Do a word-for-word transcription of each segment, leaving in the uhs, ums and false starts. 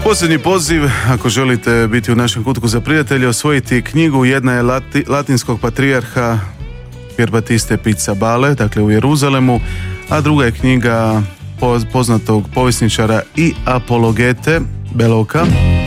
Posljednji poziv, ako želite biti u našem kutku za prijatelje, osvojiti knjigu. Jedna je lati, latinskog patrijarha Pier Battiste Pizzabale, dakle u Jeruzalemu, a druga je knjiga poznatog povjesničara i apologete Beloka.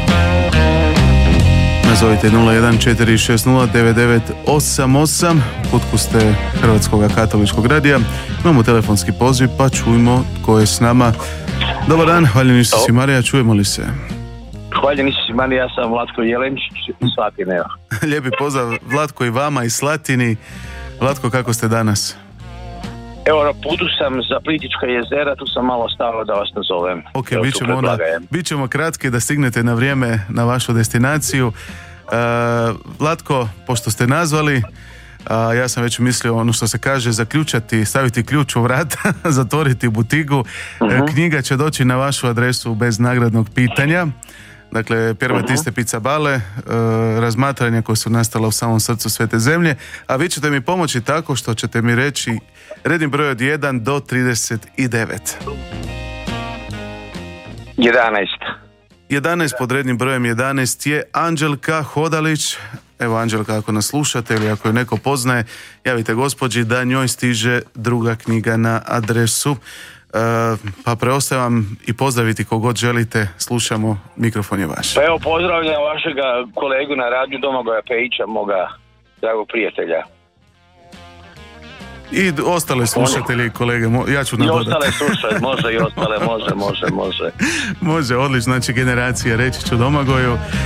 Nazovite nula jedan četiri šest nula devet devet osam osam. Kutku ste Hrvatskog katoličkog radija. Imamo telefonski poziv, pa čujmo tko je s nama. Dobar dan, hvaljeni Isus i Marija, čujemo li se? Hvaljeni Isus i Marija, ja sam Vlatko Jelenčić iz Slatine. Lijepi pozdrav Vlatko i vama iz Slatini. Vlatko, kako ste danas? Evo, na putu sam za Plitvička jezera, tu sam malo stao da vas nazovem. Ok, bit ćemo, onda, bit ćemo kratki da stignete na vrijeme na vašu destinaciju. Uh, Vlatko, pošto ste nazvali, uh, ja sam već mislio ono što se kaže, zaključati, staviti ključ u vrata, zatvoriti butigu. Uh-huh. Uh, knjiga će doći na vašu adresu bez nagradnog pitanja. Dakle, Pier Battiste Pizzabale, uh, razmatranja koja su nastala u samom srcu Svete zemlje, a vi ćete mi pomoći tako što ćete mi reći redni broj od jedan do trideset devet. jedanaest. jedanaest pod rednim brojem jedanaest je Anđelka Hodalić. Evo, Anđelka, ako nas slušate ili ako je neko poznaje, javite gospođi da njoj stiže druga knjiga na adresu. Uh, pa preostaje vam i pozdraviti kogod želite. Slušamo, mikrofon je vaš. Pa evo, pozdravljam vašega kolegu na radiju Domagoja Pejića, moga dragog prijatelja. I ostale slušatelji i kolege, ja ću nadodati. I ostale slušaju, može i ostale, može, može, može. Može, odlično, znači generacija, reći ću Domagoju.